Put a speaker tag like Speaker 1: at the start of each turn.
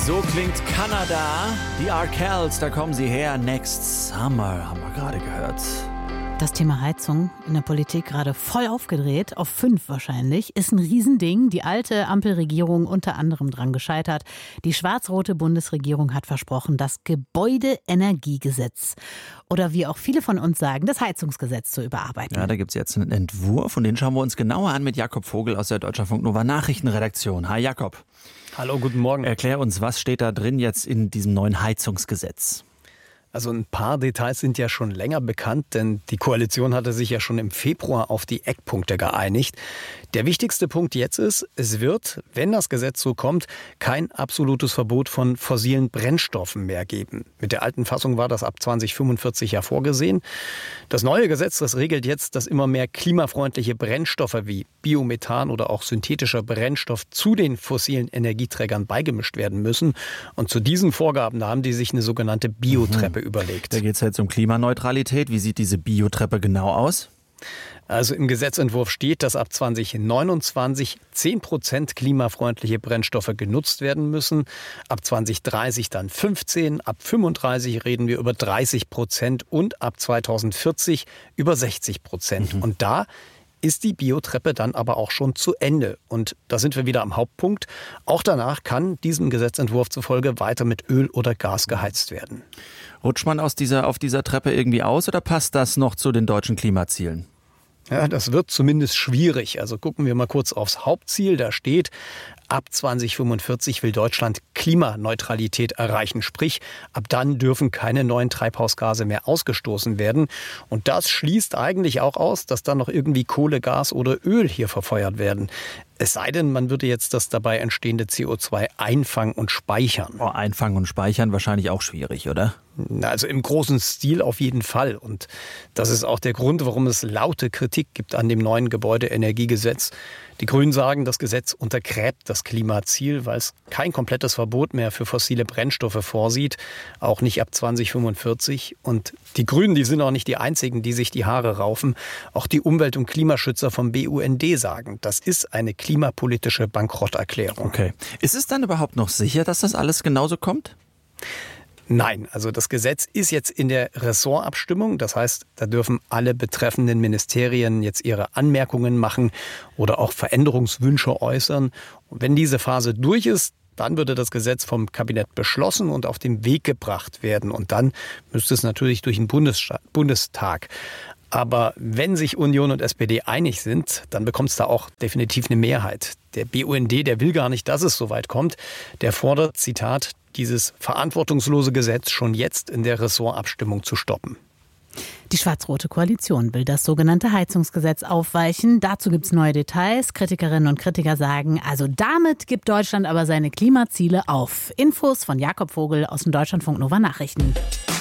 Speaker 1: So klingt Kanada. Die Arkells, da kommen sie her. Next Summer, haben wir gerade gehört.
Speaker 2: Das Thema Heizung in der Politik gerade voll aufgedreht, auf 5 wahrscheinlich, ist ein Riesending. Die alte Ampelregierung unter anderem dran gescheitert. Die schwarz-rote Bundesregierung hat versprochen, das Gebäudeenergiegesetz oder wie auch viele von uns sagen, das Heizungsgesetz zu überarbeiten.
Speaker 1: Ja, da gibt es jetzt einen Entwurf und den schauen wir uns genauer an mit Jakob Vogel aus der Deutschlandfunk Nova Nachrichtenredaktion. Hi Jakob.
Speaker 3: Hallo, guten Morgen.
Speaker 1: Erklär uns, was steht da drin jetzt in diesem neuen Heizungsgesetz?
Speaker 3: Also ein paar Details sind ja schon länger bekannt, denn die Koalition hatte sich ja schon im Februar auf die Eckpunkte geeinigt. Der wichtigste Punkt jetzt ist, es wird, wenn das Gesetz so kommt, kein absolutes Verbot von fossilen Brennstoffen mehr geben. Mit der alten Fassung war das ab 2045 ja vorgesehen. Das neue Gesetz, das regelt jetzt, dass immer mehr klimafreundliche Brennstoffe wie Biomethan oder auch synthetischer Brennstoff zu den fossilen Energieträgern beigemischt werden müssen. Und zu diesen Vorgaben haben die sich eine sogenannte Biotreppe überlegt.
Speaker 1: Da geht es jetzt um Klimaneutralität. Wie sieht diese Biotreppe genau aus?
Speaker 3: Also im Gesetzentwurf steht, dass ab 2029 10% klimafreundliche Brennstoffe genutzt werden müssen. Ab 2030 dann 15%, ab 35 reden wir über 30% und ab 2040 über 60%. Und da ist die Biotreppe dann aber auch schon zu Ende. Und da sind wir wieder am Hauptpunkt. Auch danach kann diesem Gesetzentwurf zufolge weiter mit Öl oder Gas geheizt werden.
Speaker 1: Rutscht man auf dieser Treppe irgendwie aus oder passt das noch zu den deutschen Klimazielen?
Speaker 3: Ja, das wird zumindest schwierig. Also gucken wir mal kurz aufs Hauptziel. Da steht, ab 2045 will Deutschland Klimaneutralität erreichen. Sprich, ab dann dürfen keine neuen Treibhausgase mehr ausgestoßen werden. Und das schließt eigentlich auch aus, dass dann noch irgendwie Kohle, Gas oder Öl hier verfeuert werden. Es sei denn, man würde jetzt das dabei entstehende CO2 einfangen und speichern.
Speaker 1: Oh, einfangen und speichern wahrscheinlich auch schwierig, oder?
Speaker 3: Also im großen Stil auf jeden Fall. Und das ist auch der Grund, warum es laute Kritik gibt an dem neuen Gebäudeenergiegesetz. Die Grünen sagen, das Gesetz untergräbt das Klimaziel, weil es kein komplettes Verbot mehr für fossile Brennstoffe vorsieht, auch nicht ab 2045. Und die Grünen, die sind auch nicht die einzigen, die sich die Haare raufen. Auch die Umwelt- und Klimaschützer vom BUND sagen, das ist eine klimapolitische Bankrotterklärung.
Speaker 1: Okay. Ist es dann überhaupt noch sicher, dass das alles genauso kommt?
Speaker 3: Nein, also das Gesetz ist jetzt in der Ressortabstimmung. Das heißt, da dürfen alle betreffenden Ministerien jetzt ihre Anmerkungen machen oder auch Veränderungswünsche äußern. Und wenn diese Phase durch ist, dann würde das Gesetz vom Kabinett beschlossen und auf den Weg gebracht werden. Und dann müsste es natürlich durch den Bundestag. Aber wenn sich Union und SPD einig sind, dann bekommt es da auch definitiv eine Mehrheit. Der BUND, der will gar nicht, dass es so weit kommt. Der fordert, Zitat, dieses verantwortungslose Gesetz schon jetzt in der Ressortabstimmung zu stoppen.
Speaker 2: Die schwarz-rote Koalition will das sogenannte Heizungsgesetz aufweichen. Dazu gibt es neue Details. Kritikerinnen und Kritiker sagen, also damit gibt Deutschland aber seine Klimaziele auf. Infos von Jakob Vogel aus dem Deutschlandfunk Nova Nachrichten.